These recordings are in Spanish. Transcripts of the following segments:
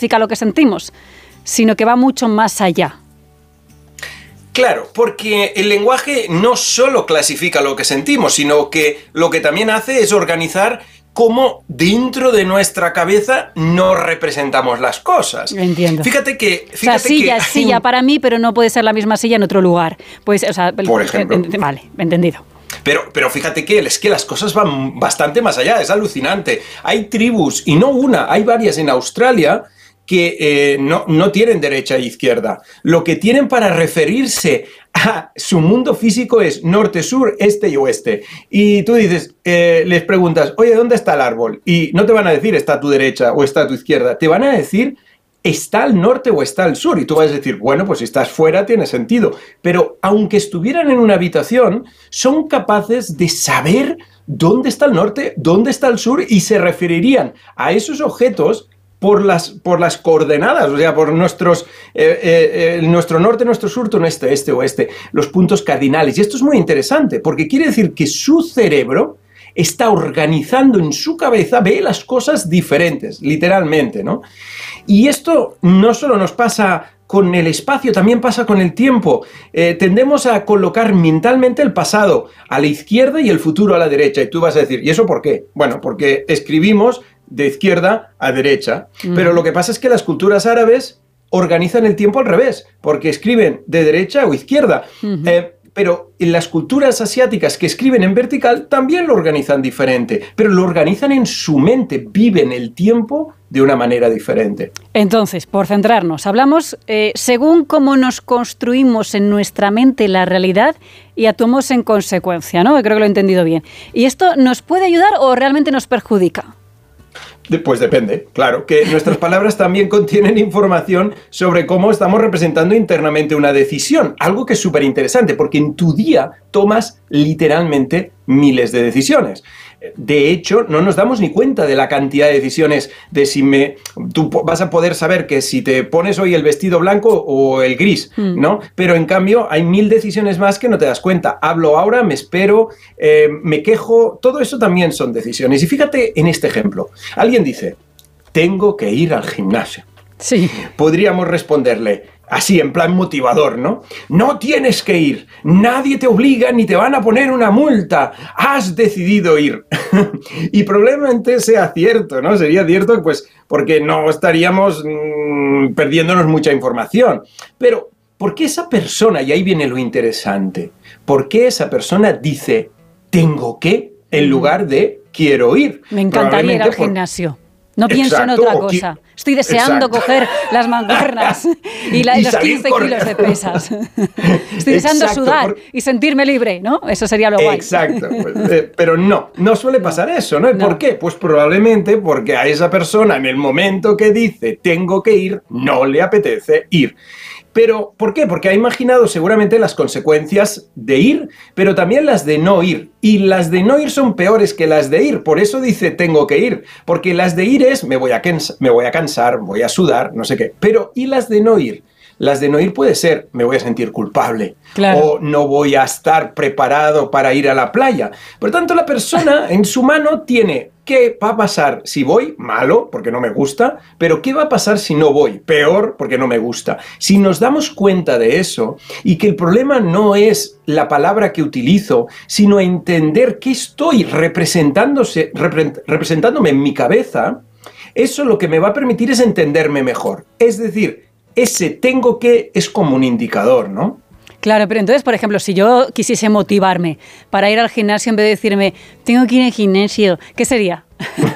clasifica lo que sentimos, sino que va mucho más allá. Claro, porque el lenguaje no solo clasifica lo que sentimos, sino que lo que también hace es organizar cómo dentro de nuestra cabeza nos representamos las cosas. Entiendo. Fíjate que... O sea, silla es silla para mí, pero no puede ser la misma silla en otro lugar. Pues, o sea, por ejemplo. Vale, entendido. Pero fíjate que es que las cosas van bastante más allá, es alucinante. Hay tribus, y no una, hay varias en Australia que no tienen derecha e izquierda. Lo que tienen para referirse a su mundo físico es norte, sur, este y oeste. Y tú dices, les preguntas, oye, ¿dónde está el árbol? Y no te van a decir, está a tu derecha o está a tu izquierda. Te van a decir, está al norte o está al sur. Y tú vas a decir, bueno, pues si estás fuera tiene sentido. Pero aunque estuvieran en una habitación, son capaces de saber dónde está el norte, dónde está el sur, y se referirían a esos objetos por las coordenadas, o sea, por nuestro norte, nuestro sur, nuestro este, oeste, los puntos cardinales. Y esto es muy interesante, porque quiere decir que su cerebro está organizando en su cabeza, ve las cosas diferentes, literalmente, ¿no? Y esto no solo nos pasa con el espacio, también pasa con el tiempo. Tendemos a colocar mentalmente el pasado a la izquierda y el futuro a la derecha. Y tú vas a decir, ¿y eso por qué? Bueno, porque escribimos de izquierda a derecha. Pero lo que pasa es que las culturas árabes organizan el tiempo al revés, porque escriben de derecha o izquierda. Pero en las culturas asiáticas que escriben en vertical también lo organizan diferente, pero lo organizan en su mente, viven el tiempo de una manera diferente. Entonces, por centrarnos, hablamos según cómo nos construimos en nuestra mente la realidad y actuamos en consecuencia, ¿no? Creo que lo he entendido bien. ¿Y esto nos puede ayudar o realmente nos perjudica? Pues depende, claro, que nuestras palabras también contienen información sobre cómo estamos representando internamente una decisión, algo que es súper interesante, porque en tu día tomas literalmente miles de decisiones. De hecho, no nos damos ni cuenta de la cantidad de decisiones de tú vas a poder saber que si te pones hoy el vestido blanco o el gris, ¿no? Pero en cambio hay 1000 decisiones más que no te das cuenta. Hablo ahora, me espero, me quejo, todo eso también son decisiones. Y fíjate en este ejemplo. Alguien dice, tengo que ir al gimnasio. Sí. Podríamos responderle, así, en plan motivador, ¿no? No tienes que ir, nadie te obliga ni te van a poner una multa, has decidido ir. Y probablemente sea cierto, ¿no? Sería cierto, pues, porque no estaríamos perdiéndonos mucha información. Pero, ¿por qué esa persona, y ahí viene lo interesante, por qué esa persona dice, tengo que, en lugar de quiero ir? Me encantaría ir al gimnasio. No pienso en otra cosa. Estoy deseando coger las mancuernas y los 15 kilos de pesas. Estoy deseando sudar y sentirme libre, ¿no? Eso sería lo guay. Exacto. Pero no suele pasar eso, ¿no? ¿Por qué? Pues probablemente porque a esa persona en el momento que dice tengo que ir, no le apetece ir. Pero, ¿por qué? Porque ha imaginado seguramente las consecuencias de ir, pero también las de no ir. Y las de no ir son peores que las de ir. Por eso dice, tengo que ir. Porque las de ir es, me voy a cansar, voy a sudar, no sé qué. Pero, ¿y las de no ir? Las de no ir puede ser, me voy a sentir culpable. Claro. O no voy a estar preparado para ir a la playa. Por tanto, la persona en su mano tiene, ¿qué va a pasar si voy? Malo, porque no me gusta. Pero ¿qué va a pasar si no voy? Peor, porque no me gusta. Si nos damos cuenta de eso, y que el problema no es la palabra que utilizo, sino entender qué estoy representándome en mi cabeza, eso lo que me va a permitir es entenderme mejor. Es decir, ese tengo que es como un indicador, ¿no? Claro, pero entonces, por ejemplo, si yo quisiese motivarme para ir al gimnasio en vez de decirme, tengo que ir al gimnasio, ¿qué sería?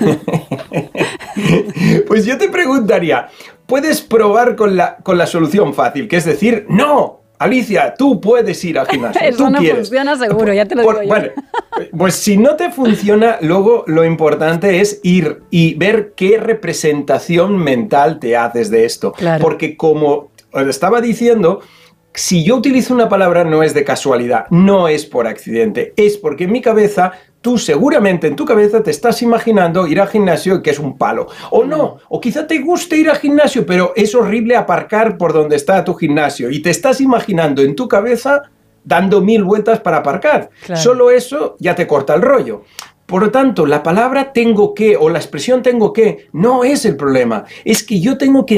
Pues yo te preguntaría, puedes probar con la solución fácil, que es decir, no, Alicia, tú puedes ir al gimnasio. Eso tú no quieres. Funciona seguro, ya te lo digo yo. Vale, pues si no te funciona, luego lo importante es ir y ver qué representación mental te haces de esto. Claro. Porque como os estaba diciendo, si yo utilizo una palabra no es de casualidad, no es por accidente, es porque en mi cabeza, tú seguramente en tu cabeza te estás imaginando ir al gimnasio que es un palo. O no, o quizá te guste ir al gimnasio, pero es horrible aparcar por donde está tu gimnasio y te estás imaginando en tu cabeza dando 1000 vueltas para aparcar. Claro. Solo eso ya te corta el rollo. Por lo tanto, la palabra tengo que o la expresión tengo que no es el problema, es que yo tengo que